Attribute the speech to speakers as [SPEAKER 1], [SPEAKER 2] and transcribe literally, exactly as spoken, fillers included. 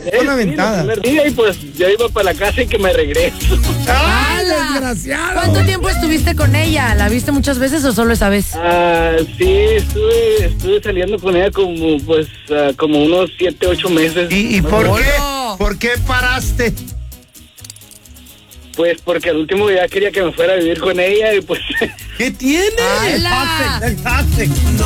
[SPEAKER 1] fue una aventada.
[SPEAKER 2] Sí, el primer día y pues yo iba para la casa y que me regreso.
[SPEAKER 1] ¡Ay, desgraciado!
[SPEAKER 3] ¿Cuánto tiempo estuviste con ella? ¿La viste muchas veces o solo esa vez?
[SPEAKER 2] Ah, sí, estuve, estuve saliendo con ella como, pues, uh, como unos siete, ocho meses.
[SPEAKER 1] ¿Y, y por
[SPEAKER 3] ¡Hola!
[SPEAKER 1] qué? ¿Por qué paraste?
[SPEAKER 2] Pues porque al último ya quería que me fuera a vivir con ella y pues...
[SPEAKER 1] ¿Qué tiene?
[SPEAKER 3] ¡Hala!
[SPEAKER 1] El toxic, el toxic.